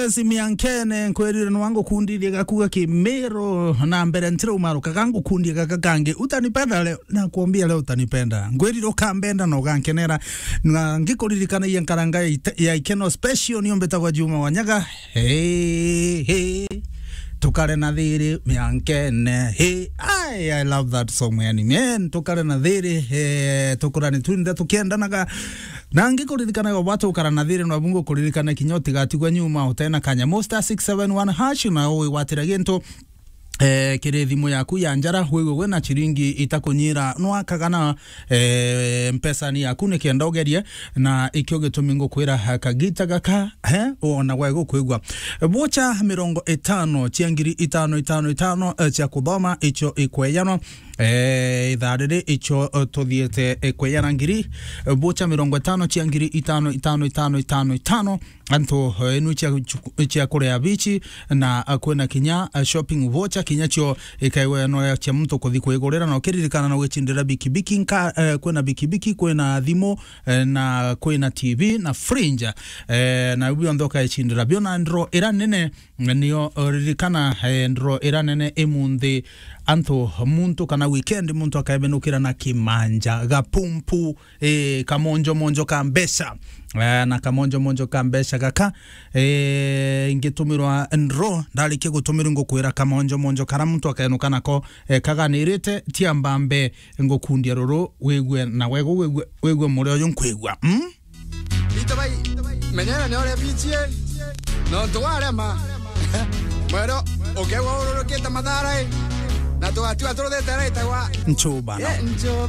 Simiankene nkwirire nwangu kundirie gakuga kimero na mbere ntira umaru kagangu kundie kakakange utanipenda leo na kuambia leo utanipenda ngwirire ukambenda no gankenera na ngikuririkana yankaranga ya ikeno special niombe tagwa Juma Wanyaga hey tukare na thiri miankene hey I love that song man tukare na thiri tukurani tunda tukiendanaga na ngikuririkana watu ukara thiri no bungu kuririkana kinyoti gatigwa nyuma utena kanya Monster 671 hash na owe watira gento kire thimu yaku ya njara wewe na chiringi itakunyira no kagana mpesa ni yaku ne kenda ugerie na ikioge tumingo kwira kagita gaka ona wego kwigwa bocha 50 chiangiri 555 cha kudoma icho ikweyano idharire icho tothiete ekweyana ngiri bocha 50 chiangiri 555 anto enu chia kurea bichi na kwena kinya shopping voucher kinyacho ikaiwe no ya cha mtu kuthi kwigurira no kiririkana no gwicindira bikibiki nka kwena bikibiki kwena thimo na kwena TV na fringe na ubio ndoka icindira biona ndro ira nene niyo ririkana ndro ira nene emunthi anto muntu kana weekend muntu akaibenukira na kimanja gapumpu kamonjo kambesha na kamonjo kambesha gaka ingitumirwa ndro ndalike gutumirwa ngokwira kamonjo kara muntu akaenukana ko kaganirite tiambambe ngokundia roro wegwe na wegwe muri oyo nkwigwa itabai menyera ne ore bichie no toare ma mwero okewa ororo keta madara na to atu atro de tare tawa nchuba